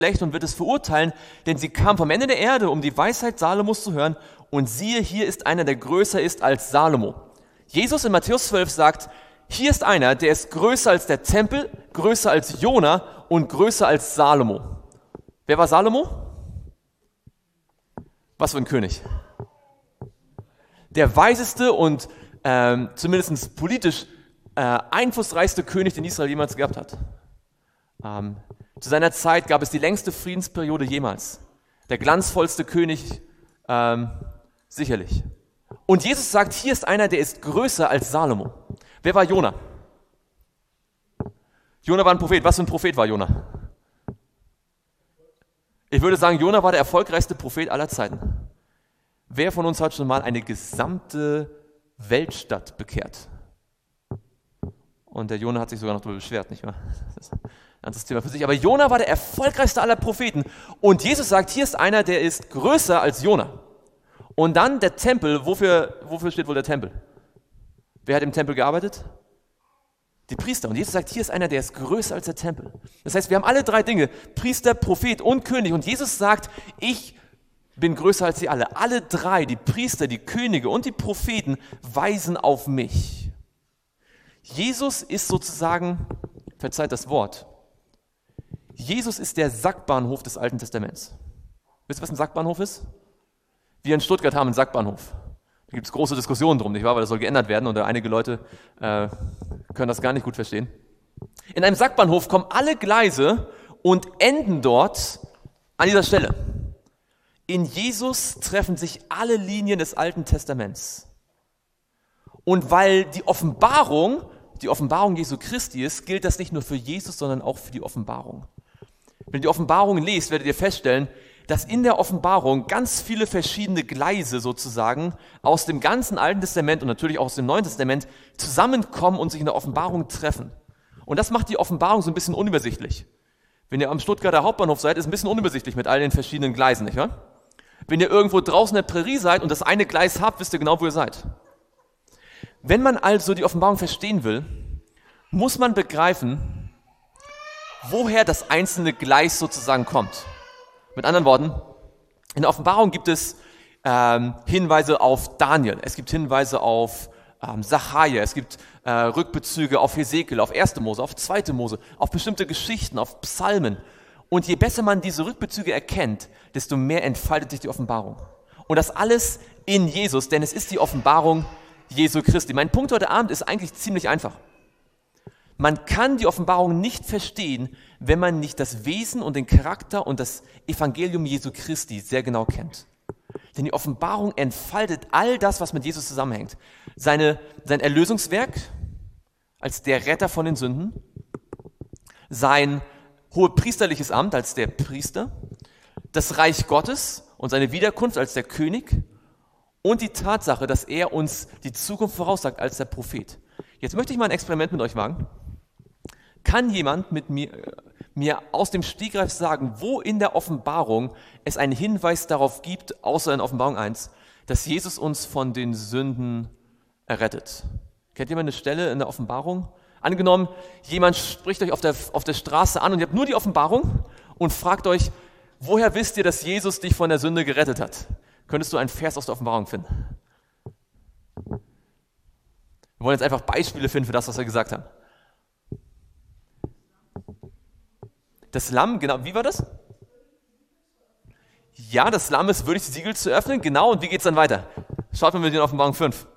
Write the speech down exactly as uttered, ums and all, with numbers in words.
und wird es verurteilen, denn sie kam vom Ende der Erde, um die Weisheit Salomos zu hören. Und siehe, hier ist einer, der größer ist als Salomo. Jesus in Matthäus zwölf sagt, hier ist einer, der ist größer als der Tempel, größer als Jona und größer als Salomo. Wer war Salomo? Was für ein König? Der weiseste und ähm, zumindest politisch äh, einflussreichste König, den Israel jemals gehabt hat. Ähm, zu seiner Zeit gab es die längste Friedensperiode jemals. Der glanzvollste König ähm, sicherlich. Und Jesus sagt, hier ist einer, der ist größer als Salomo. Wer war Jona? Jona war ein Prophet. Was für ein Prophet war Jona? Ich würde sagen, Jona war der erfolgreichste Prophet aller Zeiten. Wer von uns hat schon mal eine gesamte Weltstadt bekehrt? Und der Jona hat sich sogar noch darüber beschwert, nicht wahr? Das ist ein ganzes Thema für sich. Aber Jona war der erfolgreichste aller Propheten. Und Jesus sagt, hier ist einer, der ist größer als Jona. Und dann der Tempel. Wofür, wofür steht wohl der Tempel? Wer hat im Tempel gearbeitet? Die Priester. Und Jesus sagt, hier ist einer, der ist größer als der Tempel. Das heißt, wir haben alle drei Dinge. Priester, Prophet und König. Und Jesus sagt, ich bin größer als sie alle. Alle drei, die Priester, die Könige und die Propheten, weisen auf mich. Jesus ist sozusagen, verzeiht das Wort, Jesus ist der Sackbahnhof des Alten Testaments. Wisst ihr, was ein Sackbahnhof ist? Wir in Stuttgart haben einen Sackbahnhof. Da gibt es große Diskussionen drum, nicht wahr? Weil das soll geändert werden und einige Leute äh, können das gar nicht gut verstehen. In einem Sackbahnhof kommen alle Gleise und enden dort an dieser Stelle. In Jesus treffen sich alle Linien des Alten Testaments. Und weil die Offenbarung, die Offenbarung Jesu Christi ist, gilt das nicht nur für Jesus, sondern auch für die Offenbarung. Wenn ihr die Offenbarung lest, werdet ihr feststellen, dass in der Offenbarung ganz viele verschiedene Gleise sozusagen aus dem ganzen Alten Testament und natürlich auch aus dem Neuen Testament zusammenkommen und sich in der Offenbarung treffen. Und das macht die Offenbarung so ein bisschen unübersichtlich. Wenn ihr am Stuttgarter Hauptbahnhof seid, ist es ein bisschen unübersichtlich mit all den verschiedenen Gleisen, nicht wahr? Wenn ihr irgendwo draußen in der Prärie seid und das eine Gleis habt, wisst ihr genau, wo ihr seid. Wenn man also die Offenbarung verstehen will, muss man begreifen, woher das einzelne Gleis sozusagen kommt. Mit anderen Worten, in der Offenbarung gibt es ähm, Hinweise auf Daniel, es gibt Hinweise auf ähm, Sacharja, es gibt äh, Rückbezüge auf Hesekiel, auf erste Mose, auf zweite Mose, auf bestimmte Geschichten, auf Psalmen. Und je besser man diese Rückbezüge erkennt, desto mehr entfaltet sich die Offenbarung. Und das alles in Jesus, denn es ist die Offenbarung Jesu Christi. Mein Punkt heute Abend ist eigentlich ziemlich einfach. Man kann die Offenbarung nicht verstehen, wenn man nicht das Wesen und den Charakter und das Evangelium Jesu Christi sehr genau kennt. Denn die Offenbarung entfaltet all das, was mit Jesus zusammenhängt. Seine, sein Erlösungswerk als der Retter von den Sünden, sein hohepriesterliches Amt als der Priester, das Reich Gottes und seine Wiederkunft als der König und die Tatsache, dass er uns die Zukunft voraussagt als der Prophet. Jetzt möchte ich mal ein Experiment mit euch wagen. Kann jemand mit mir, mir aus dem Stegreif sagen, wo in der Offenbarung es einen Hinweis darauf gibt, außer in Offenbarung eins, dass Jesus uns von den Sünden errettet? Kennt jemand eine Stelle in der Offenbarung? Angenommen, jemand spricht euch auf der, auf der Straße an und ihr habt nur die Offenbarung und fragt euch, woher wisst ihr, dass Jesus dich von der Sünde gerettet hat? Könntest du einen Vers aus der Offenbarung finden? Wir wollen jetzt einfach Beispiele finden für das, was wir gesagt haben. Das Lamm, genau, wie war das? Ja, das Lamm ist würdig, die Siegel zu öffnen, genau, und wie geht es dann weiter? Schaut mal mit in Offenbarung fünf.